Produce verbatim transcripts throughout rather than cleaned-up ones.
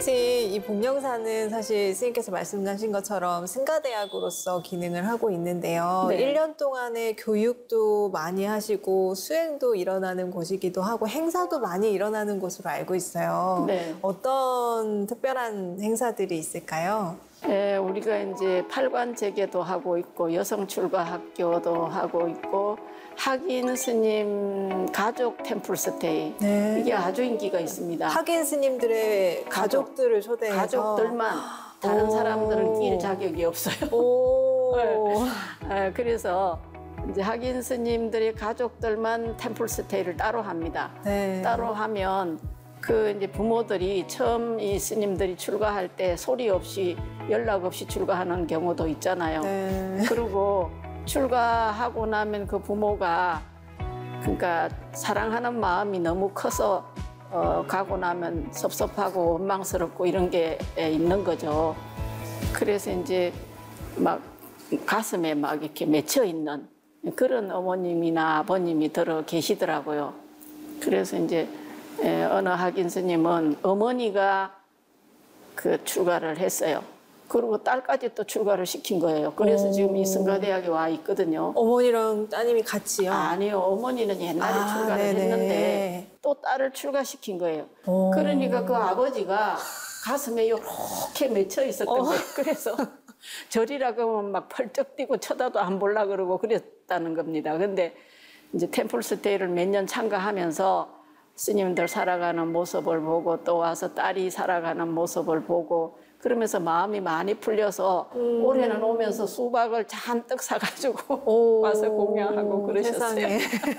같이 이 복령사는 사실 스님께서 말씀하신 것처럼 승가대학으로서 기능을 하고 있는데요. 네. 일 년 동안의 교육도 많이 하시고 수행도 일어나는 곳이기도 하고 행사도 많이 일어나는 곳으로 알고 있어요. 네. 어떤 특별한 행사들이 있을까요? 예, 우리가 이제 팔관제계도 하고 있고 여성 출가 학교도 하고 있고 학인 스님 가족 템플 스테이 네. 이게 아주 인기가 있습니다. 학인 스님들의 가족, 가족들을 초대해서 가족들만 다른 오. 사람들은 낄 자격이 없어요. 오. 예, 그래서 이제 학인 스님들의 가족들만 템플 스테이를 따로 합니다. 네. 따로 하면 그 이제 부모들이 처음 이 스님들이 출가할 때 소리 없이 연락 없이 출가하는 경우도 있잖아요. 네. 그리고 출가하고 나면 그 부모가 그러니까 사랑하는 마음이 너무 커서 어, 가고 나면 섭섭하고 원망스럽고 이런 게 있는 거죠. 그래서 이제 막 가슴에 막 이렇게 맺혀 있는 그런 어머님이나 아버님이 들어 계시더라고요. 그래서 이제 에, 어느 학인 스님은 어머니가 그 출가를 했어요. 그리고 딸까지 또 출가를 시킨 거예요. 그래서 오. 지금 이 승가대학에 와 있거든요. 어머니랑 따님이 같이요? 아니요, 어머니는 옛날에 아, 출가를 네네. 했는데 또 딸을 출가시킨 거예요. 오. 그러니까 그 아버지가 가슴에 이렇게 맺혀 있었던 어. 거예요. 그래서 절이라고 하면 막 펄쩍 뛰고 쳐다도 안 볼라 그러고 그랬다는 겁니다. 근데 이제 템플 스테이를 몇 년 참가하면서 스님들 살아가는 모습을 보고 또 와서 딸이 살아가는 모습을 보고 그러면서 마음이 많이 풀려서 음. 올해는 오면서 수박을 잔뜩 사가지고 오. 와서 공양하고 그러셨어요. 세상에.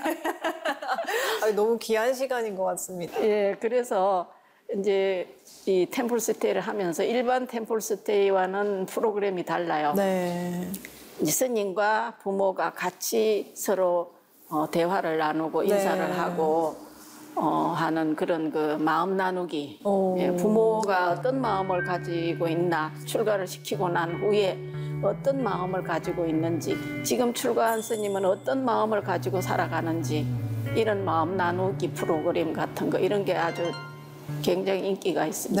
아니, 너무 귀한 시간인 것 같습니다. 예, 그래서 이제 이 템플 스테이를 하면서 일반 템플 스테이와는 프로그램이 달라요. 네. 이제 스님과 부모가 같이 서로 어, 대화를 나누고 인사를 네. 하고 어, 하는 그런 그 마음 나누기. 오. 예, 부모가 어떤 마음을 가지고 있나, 출가를 시키고 난 후에 어떤 마음을 가지고 있는지, 지금 출가한 스님은 어떤 마음을 가지고 살아가는지, 이런 마음 나누기 프로그램 같은 거, 이런 게 아주 굉장히 인기가 있습니다.